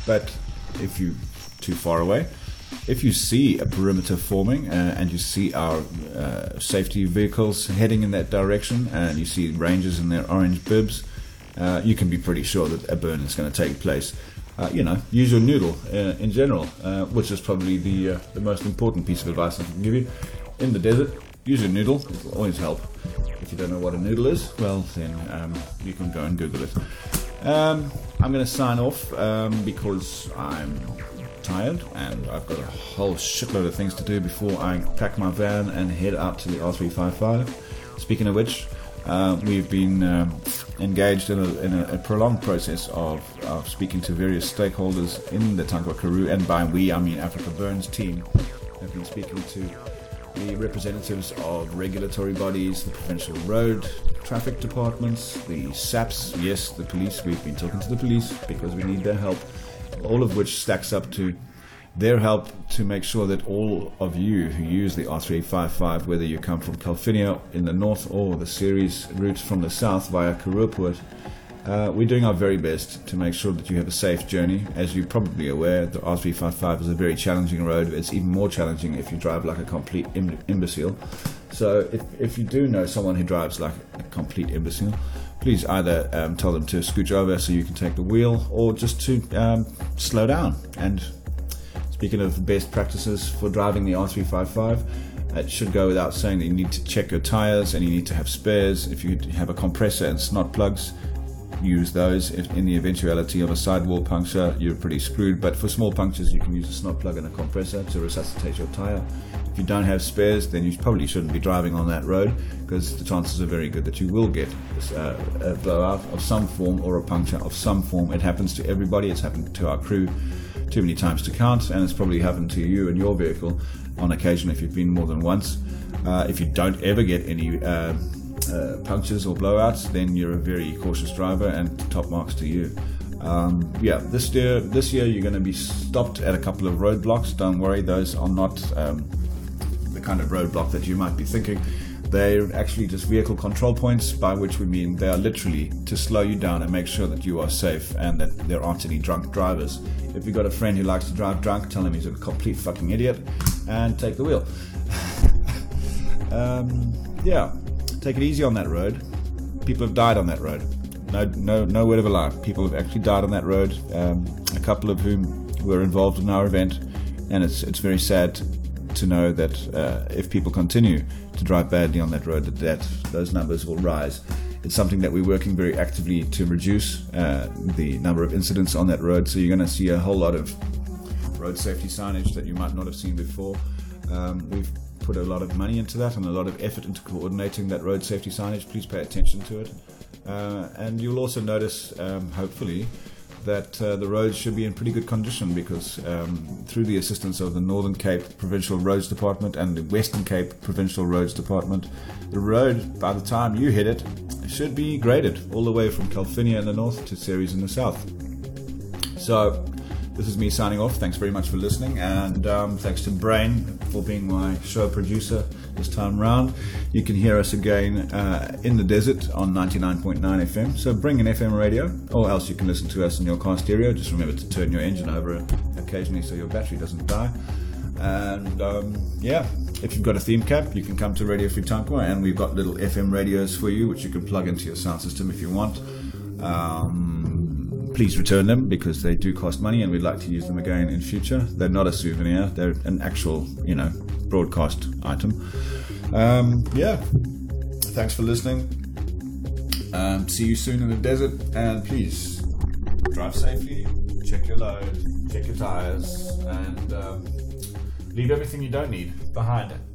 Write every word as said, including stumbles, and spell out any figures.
But if you're too far away, if you see a perimeter forming uh, and you see our uh, safety vehicles heading in that direction and you see rangers in their orange bibs, uh, you can be pretty sure that a burn is going to take place. Uh, you know, use your noodle uh, in general, uh, which is probably the uh, the most important piece of advice I can give you. In the desert, use your noodle. It will always help. If you don't know what a noodle is, well, then um, you can go and Google it. Um, I'm going to sign off um, because I'm tired and I've got a whole shitload of things to do before I pack my van and head out to the R three fifty-five. Speaking of which, uh, we've been um, engaged in, a, in a, a prolonged process of, of speaking to various stakeholders in the Tankwa Karoo, and by we I mean Africa Burns team. I've been speaking to the representatives of regulatory bodies, the provincial road traffic departments, the S A Ps, yes, the police. We've been talking to the police because we need their help, all of which stacks up to their help to make sure that all of you who use the R three fifty-five, whether you come from Kalfinia in the north or the series route from the south via Karuapoort, uh, we're doing our very best to make sure that you have a safe journey. As you're probably aware, the R three fifty-five is a very challenging road. It's even more challenging if you drive like a complete im- imbecile. So if, if you do know someone who drives like a complete imbecile, please either um, tell them to scooch over so you can take the wheel, or just to um, slow down. And speaking of best practices for driving the R three fifty-five, it should go without saying that you need to check your tires and you need to have spares. If you have a compressor and snot plugs, use those. If in the eventuality of a sidewall puncture, you're pretty screwed, but for small punctures you can use a snot plug and a compressor to resuscitate your tire. If you don't have spares, then you probably shouldn't be driving on that road, because the chances are very good that you will get uh, a blowout of some form or a puncture of some form. It happens to everybody. It's happened to our crew too many times to count, and it's probably happened to you and your vehicle on occasion if you've been more than once. Uh, if you don't ever get any uh, uh, punctures or blowouts, then you're a very cautious driver, and top marks to you. Um, yeah, this year, this year you're going to be stopped at a couple of roadblocks. Don't worry, those are not um, the kind of roadblock that you might be thinking. They're actually just vehicle control points, by which we mean they are literally to slow you down and make sure that you are safe and that there aren't any drunk drivers. If you've got a friend who likes to drive drunk, tell him he's a complete fucking idiot and take the wheel. um, yeah, take it easy on that road. People have died on that road. No, no, no word of a lie. People have actually died on that road. Um, a couple of whom were involved in our event, and it's it's very sad to know that uh, if people continue to drive badly on that road, that, that those numbers will rise. It's something that we're working very actively to reduce uh, the number of incidents on that road. So you're going to see a whole lot of road safety signage that you might not have seen before. Um, we've put a lot of money into that and a lot of effort into coordinating that road safety signage. Please pay attention to it. Uh, and you'll also notice, um, hopefully, that uh, the roads should be in pretty good condition, because um, through the assistance of the Northern Cape Provincial Roads Department and the Western Cape Provincial Roads Department, the road, by the time you hit it, should be graded all the way from Kalfinia in the north to Ceres in the south. So this is me signing off. Thanks very much for listening, and um, thanks to Brain for being my show producer this time round. You can hear us again uh, in the desert on ninety-nine point nine F M, so bring an F M radio, or else you can listen to us in your car stereo. Just remember to turn your engine over occasionally so your battery doesn't die. And um, yeah, if you've got a theme cap, you can come to Radio Free Tankwa, and we've got little F M radios for you which you can plug into your sound system if you want. Um, please return them, because they do cost money and we'd like to use them again in future. They're not a souvenir, they're an actual, you know, broadcast item. Um, yeah, thanks for listening. Um, see you soon in the desert, and please drive safely, check your load, check your tires, and um, leave everything you don't need behind.